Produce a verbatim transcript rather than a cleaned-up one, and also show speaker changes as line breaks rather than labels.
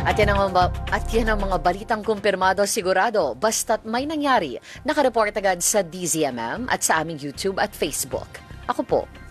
At yan ang mga, at yan ang mga balitang kumpirmado sigurado basta't may nangyari. Nakareport agad sa D Z M M at sa aming YouTube at Facebook. Ako po,